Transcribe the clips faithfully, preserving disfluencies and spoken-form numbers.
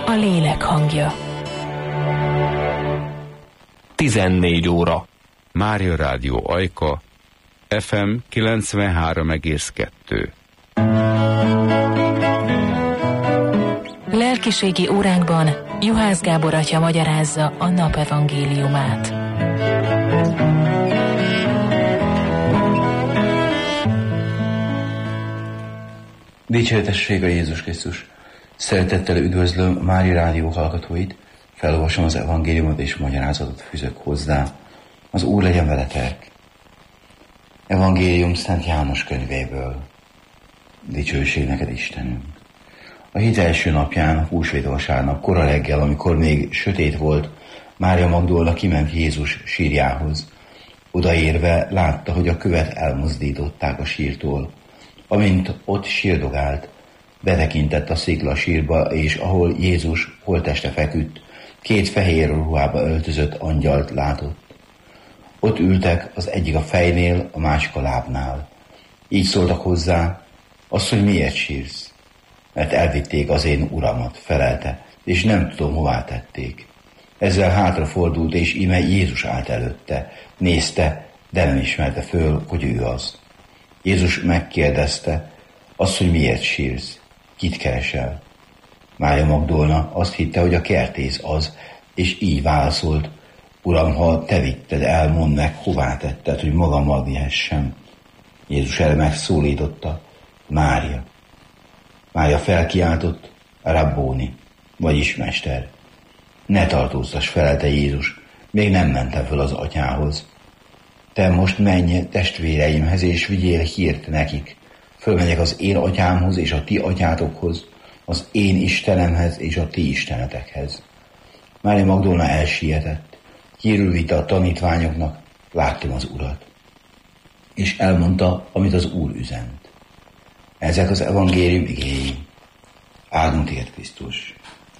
a lélek hangja. tizennégy óra. Mária Rádió Ajka, ef em kilencvenhárom egész kettő. Lelkiségi óránkban Juhász Gábor atya magyarázza a nap evangéliumát. Dicséretesség a Jézus Krisztus! Szeretettel üdvözlöm Mária Rádió hallgatóit, felolvasom az evangéliumot és magyarázatot fűzök hozzá. Az Úr legyen veletek! Evangélium Szent János könyvéből. Dicsőség neked, Istenünk! A hét első napján, húsvét vasárnap, kora reggel, amikor még sötét volt, Mária Magdolna kiment Jézus sírjához. Odaérve látta, hogy a követ elmozdították a sírtól. Amint ott sírdogált, betekintett a szikla sírba, és ahol Jézus holtteste feküdt, két fehér ruhába öltözött angyalt látott. Ott ültek, az egyik a fejnél, a másik a lábnál. Így szóltak hozzá: azt, hogy miért sírsz? Mert elvitték az én uramat, felelte, és nem tudom, hová tették. Ezzel hátrafordult, és íme Jézus állt előtte. Nézte, de nem ismerte föl, hogy ő az. Jézus megkérdezte: azt, hogy miért sírsz? Kit keresel? Mária Magdolna azt hitte, hogy a kertész az, és így válaszolt: Uram, ha te vitted el, mondd meg, hová tetted, hogy magammal vihessem. Jézus erre megszólította: Mária. Mária felkiáltott: Rabbóni, vagyis mester. Ne tartóztass, felelte Jézus, még nem mentem föl az atyához. Te most menj testvéreimhez, és vigyél hírt nekik. Fölmegyek az én atyámhoz, és a ti atyátokhoz, az én Istenemhez, és a ti istenetekhez. Mária Magdolna elsietett. Hírül vitte a tanítványoknak: láttam az Urat. És elmondta, amit az Úr üzent. Ezek az evangélium igéi. Áldunk téged, Krisztus!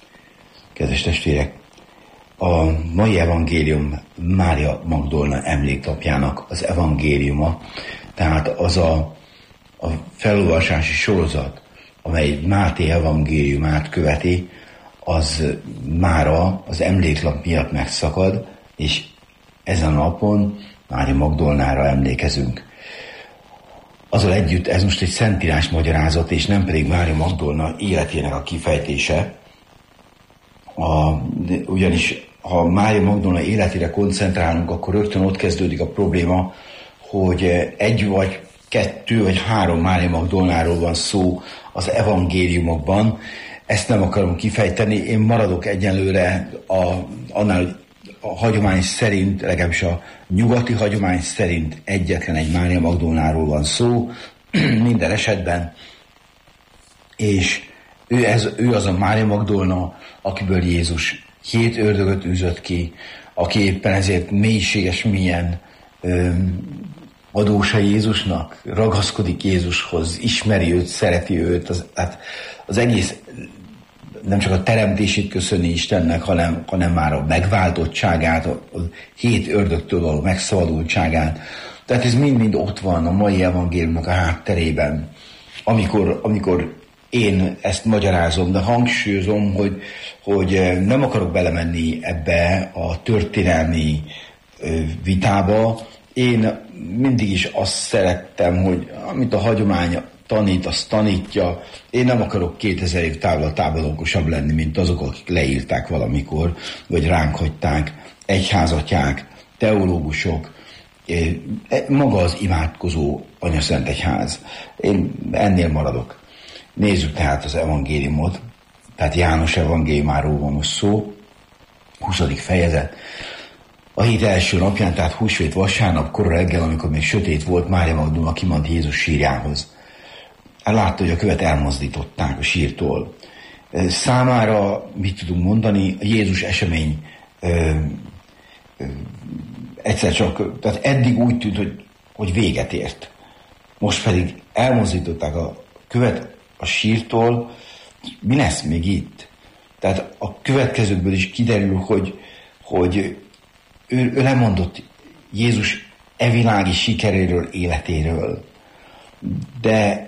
Kedves testvérek, a mai evangélium Mária Magdolna emléknapjának az evangéliuma, tehát az a, a felolvasási sorozat, amely Máté evangéliumát követi, az mára az emléklap miatt megszakad, és ezen a napon Mária Magdolnára emlékezünk. Azzal együtt ez most egy szentírás magyarázat, és nem pedig Mária Magdolna életének a kifejtése. A, ugyanis ha Mária Magdolna életére koncentrálunk, akkor rögtön ott kezdődik a probléma, hogy egy vagy kettő vagy három Mária Magdolnáról van szó az evangéliumokban. Ezt nem akarom kifejteni, én maradok egyenlőre a, annál, hogy a hagyomány szerint, legalábbis a nyugati hagyomány szerint egyetlen egy Mária Magdolnáról van szó minden esetben, és ő, ez, ő az a Mária Magdolna, akiből Jézus hét ördögöt űzött ki, aki éppen ezért mélységes milyen öm, adósa Jézusnak, ragaszkodik Jézushoz, ismeri őt, szereti őt, az, hát az egész nem csak a teremtését köszöni Istennek, hanem, hanem már a megváltottságát, a, a hét ördögtől való megszabadultságát. Tehát ez mind-mind ott van a mai evangéliumnak a hátterében, amikor, amikor én ezt magyarázom, de hangsúlyozom, hogy, hogy nem akarok belemenni ebbe a történelmi vitába. Én mindig is azt szerettem, hogy amit a hagyomány tanít, azt tanítja. Én nem akarok kétezer év távlatában okosabb lenni, mint azok, akik leírták valamikor, vagy ránk hagyták, egyházatyák, teológusok, maga az imádkozó Anyaszent Egyház. Én ennél maradok. Nézzük tehát az evangéliumot, tehát János evangéliumáról van most szó, huszadik fejezet. A hét első napján, tehát húsvét vasárnap, kora reggel, amikor még sötét volt, Mária Magdolna kiment Jézus sírjához. Látta, hogy a követ elmozdították a sírtól. Számára mit tudunk mondani? A Jézus esemény ö, ö, egyszer csak, tehát eddig úgy tűnt, hogy, hogy véget ért. Most pedig elmozdították a követ a sírtól. Mi lesz még itt? Tehát a következőkből is kiderül, hogy, hogy ő, ő lemondott Jézus evilági sikeréről, életéről. De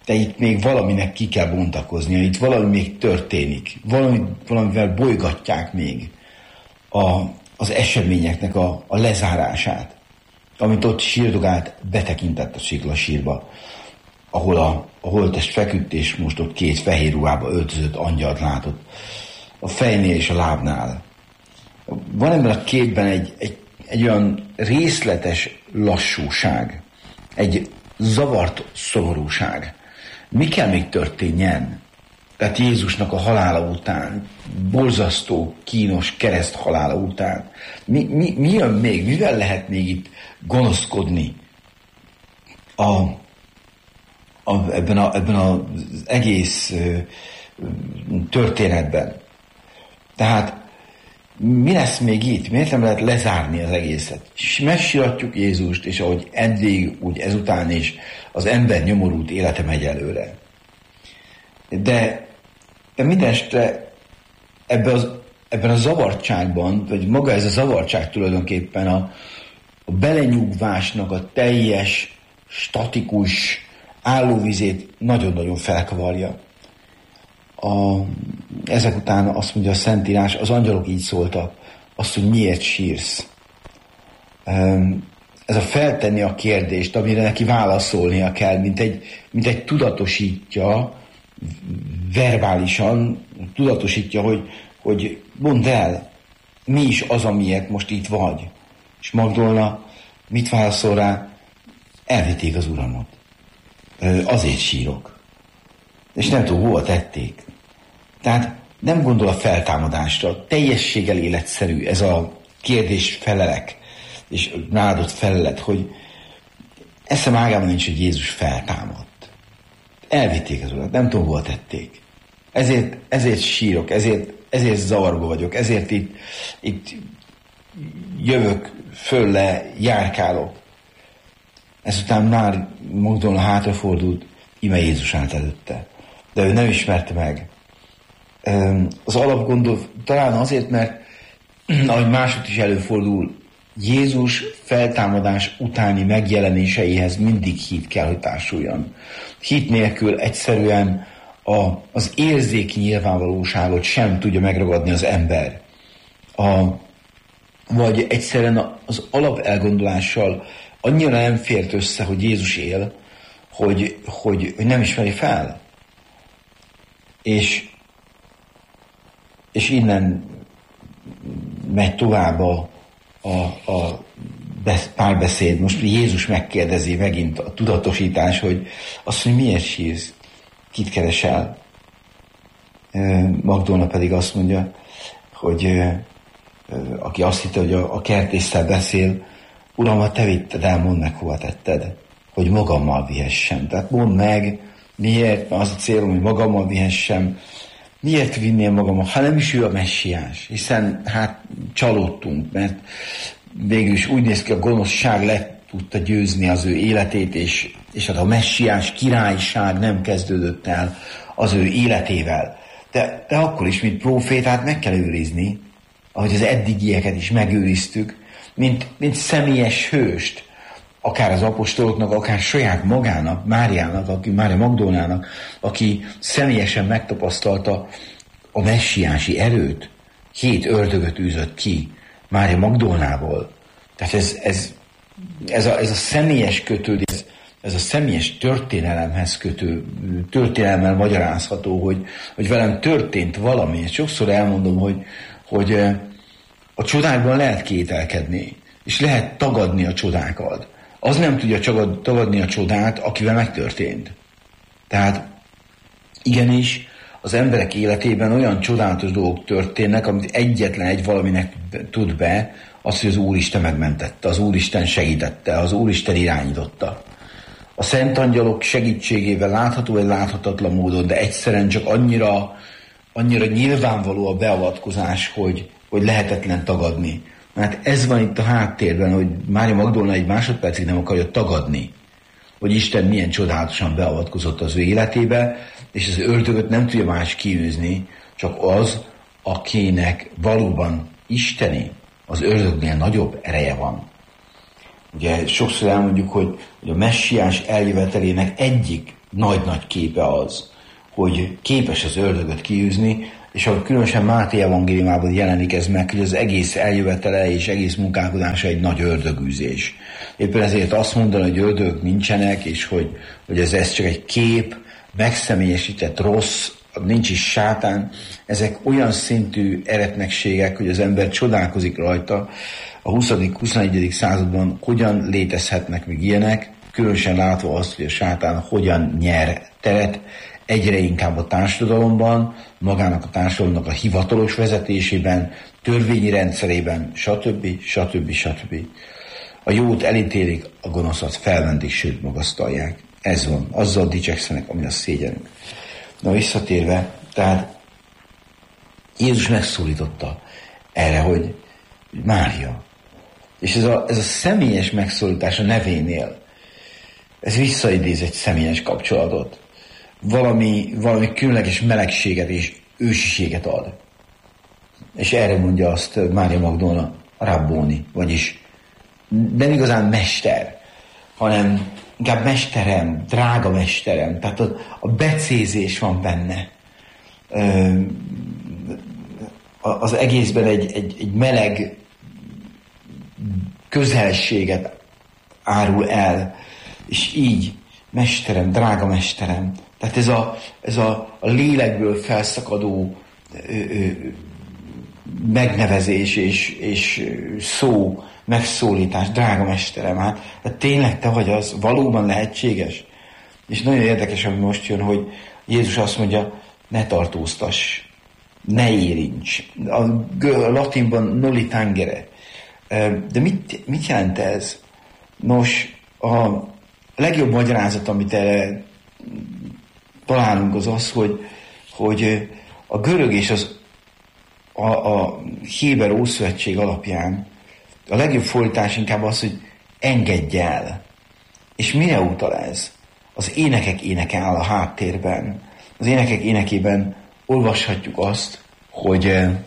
de itt még valaminek ki kell bontakoznia, itt valami még történik, valami, valamivel bolygatják még a, az eseményeknek a, a lezárását, amit ott sírdogált, betekintett a sziklasírba, ahol a, a holttest feküdt, és most ott két fehér ruhába öltözött angyalt látott, a fejnél és a lábnál. Van ebben a képben egy, egy, egy olyan részletes lassúság, egy zavart szomorúság. Mi kell még történjen? Tehát Jézusnak a halála után, borzasztó, kínos kereszt halála után. Mi, mi, mi jön még? Mivel lehet még itt gonoszkodni a, a, ebben, a, ebben az egész ö, történetben? Tehát mi lesz még itt? Miért nem lehet lezárni az egészet? Megsiratjuk Jézust, és ahogy eddig, úgy ezután is az ember nyomorult élete megy előre. De, de mindenestre ebben, az, ebben a zavartságban, vagy maga ez a zavartság tulajdonképpen a, a belenyugvásnak a teljes, statikus állóvizét nagyon-nagyon felkavarja. A, ezek után azt mondja a Szentírás, az angyalok így szóltak, azt, hogy miért sírsz. Ez a feltenni a kérdést, amire neki válaszolnia kell, mint egy, mint egy tudatosítja, verbálisan tudatosítja, hogy, hogy mondd el, mi is az, amiért most itt vagy. És Magdolna mit válaszol rá? Elvitték az Uramot. Azért sírok. És nem tudom, hova tették. Tehát nem gondol a feltámadásra, teljességgel életszerű ez a kérdés felelek, és nálad felelet, hogy eszem ágában nincs, hogy Jézus feltámadt. Elvitték az Urat, nem tudom, hova tették. Ezért, ezért sírok, ezért, ezért zavarba vagyok, ezért itt, itt jövök föl le, járkálok. Ezután már Magdolna hátrafordult, ime Jézus állt előtte. De ő nem ismerte meg. Az alapgondol talán azért, mert ahogy másod is előfordul, Jézus feltámadás utáni megjelenéseihez mindig hit kell, hogy társuljon. Hit nélkül egyszerűen a, az érzéki nyilvánvalóságot sem tudja megragadni az ember. A, vagy egyszerűen az alap elgondolással annyira nem fért össze, hogy Jézus él, hogy, hogy, hogy nem ismeri fel. És, és innen megy tovább a, a, a párbeszéd. Most Jézus megkérdezi megint a tudatosítás, hogy azt mondja, miért sírsz? Kit keresel? Magdolna pedig azt mondja, hogy aki azt hitte, hogy a, a kertésszel beszél, Uram, ha te vitted el, mondd meg, hova tetted, hogy magammal vihessem. Tehát mondd meg, miért, mert az a célom, hogy magammal vihessem, miért vinném magammal, ha nem is ő a messiás, hiszen hát csalódtunk, mert végül is úgy néz ki, a gonoszság le tudta győzni az ő életét, és, és hát a messiás királyság nem kezdődött el az ő életével. De, de akkor is, mint prófétát meg kell őrizni, ahogy az eddigieket is megőriztük, mint, mint személyes hőst, akár az apostoloknak, akár saját magának, Máriának, aki, Mária Magdolnának, aki személyesen megtapasztalta a messiási erőt, hét ördögöt űzött ki Mária Magdolnából. Tehát ez, ez, ez, a, ez a személyes kötődés, ez a személyes történelemhez kötő, történelemmel magyarázható, hogy, hogy velem történt valami. És sokszor elmondom, hogy, hogy a csodákban lehet kételkedni, és lehet tagadni a csodákat. Az nem tudja tagadni a csodát, akivel megtörtént. Tehát igenis, az emberek életében olyan csodálatos dolgok történnek, amit egyetlen egy valaminek tud be, az, hogy az Úristen megmentette, az Úristen segítette, az Úristen irányította. A szent angyalok segítségével látható vagy láthatatlan módon, de egyszerűen csak annyira, annyira nyilvánvaló a beavatkozás, hogy, hogy lehetetlen tagadni. Mert ez van itt a háttérben, hogy Mária Magdolna egy másodpercig nem akarja tagadni, hogy Isten milyen csodálatosan beavatkozott az ő életébe, és az ördögöt nem tudja más kiűzni, csak az, akinek valóban isteni, az ördögnél nagyobb ereje van. Ugye sokszor elmondjuk, hogy, hogy a messiás eljövetelének egyik nagy-nagy képe az, hogy képes az ördögöt kiűzni, és ahogy különösen Máté evangéliumában jelenik ez meg, hogy az egész eljövetele és egész munkálkodása egy nagy ördögűzés. Éppen ezért azt mondani, hogy ördögök nincsenek, és hogy, hogy ez, ez csak egy kép, megszemélyesített rossz, nincs is sátán, ezek olyan szintű eretnekségek, hogy az ember csodálkozik rajta. A huszadik-huszonegyedik században hogyan létezhetnek még ilyenek, különösen látva azt, hogy a sátán hogyan nyer teret, egyre inkább a társadalomban, magának a társadalomnak a hivatalos vezetésében, törvényi rendszerében, stb. stb. stb. A jót elítélik, a gonoszat felmentik, sőt magasztalják. Ez van, azzal dicsekszenek, ami a szégyenük. Na visszatérve, tehát Jézus megszólította erre, hogy Mária. És ez a, ez a személyes megszólítás a nevénél, ez visszaidéz egy személyes kapcsolatot. Valami, valami különleges melegséget és ősiséget ad. És erre mondja azt Mária Magdolna, Rabboni, vagyis nem igazán mester, hanem inkább mesterem, drága mesterem. Tehát a, a becézés van benne. Ö, az egészben egy, egy, egy meleg közelséget árul el, és így, mesterem, drága mesterem. Tehát ez a, ez a, a lélekből felszakadó ö, ö, megnevezés és, és szó, megszólítás, drága mesterem, hát, hát tényleg te vagy az, valóban lehetséges? És nagyon érdekes, ami most jön, hogy Jézus azt mondja, ne tartóztass, ne érints. A, a latinban noli tangere. De mit, mit jelent ez? Nos, a legjobb magyarázat, amit erre találunk, az az, hogy, hogy a görög és az, a, a héber ószövetség alapján a legjobb fordítás inkább az, hogy engedj el. És mire utal ez? Az énekek éneke áll a háttérben. Az énekek énekében olvashatjuk azt, hogy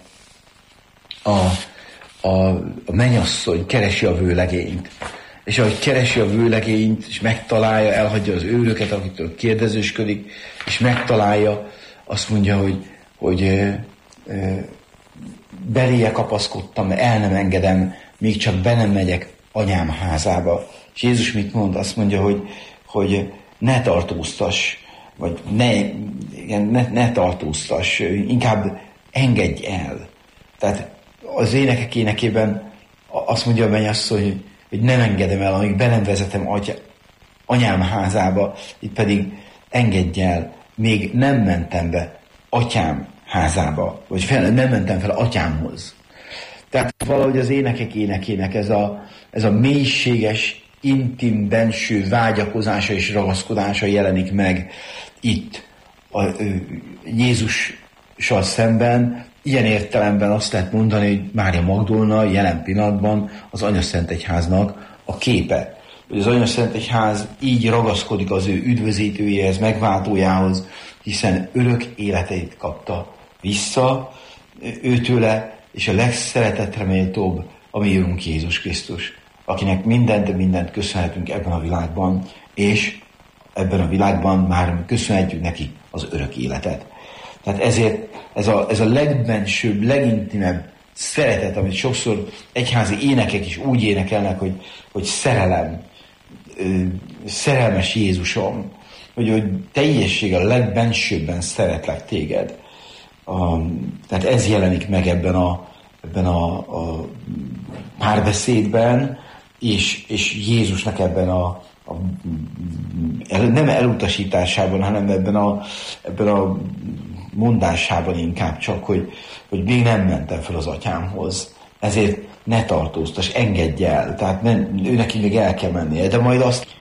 a, a, a mennyasszony keresi a vőlegényt. És ahogy keresi a vőlegényt, és megtalálja, elhagyja az őröket, akitől kérdezősködik, és megtalálja, azt mondja, hogy, hogy e, e, beléje kapaszkodtam, el nem engedem, még csak be nem megyek anyám házába. És Jézus mit mond? Azt mondja, hogy, hogy ne tartóztass, vagy ne, igen, ne, ne tartóztass, inkább engedj el. Tehát az énekek énekében azt mondja a mennyasszony, hogy, hogy nem engedem el, amíg be nem vezetem atya, anyám házába, itt pedig engedj el, még nem mentem be atyám házába, vagy fel, nem mentem fel atyámhoz. Tehát valahogy az énekek énekének ez a, ez a mélységes, intim, benső vágyakozása és ragaszkodása jelenik meg itt a, a Jézussal szemben. Ilyen értelemben azt lehet mondani, hogy Mária Magdolna jelen pillanatban az Anyaszentegyháznak a képe. Hogy az Anyaszentegyház így ragaszkodik az ő üdvözítőjéhez, megváltójához, hiszen örök életeit kapta vissza őtőle, és a legszeretetre méltóbb a mi Urunk Jézus Krisztus, akinek mindent, de mindent köszönhetünk ebben a világban, és ebben a világban már köszönhetjük neki az örök életet. Tehát ezért ez a, ez a legbensőbb, legintimebb szeretet, amit sokszor egyházi énekek is úgy énekelnek, hogy, hogy szerelem, szerelmes Jézusom, hogy, hogy teljességgel a legbensőbben szeretlek téged. A, tehát ez jelenik meg ebben a, ebben a, a párbeszédben, és, és Jézusnak ebben a, a el, nem elutasításában, hanem ebben a, ebben a mondásában inkább csak, hogy, hogy még nem mentem fel az atyámhoz, ezért ne tartóztass, engedj el, tehát nem, ő neki még el kell mennie, de majd azt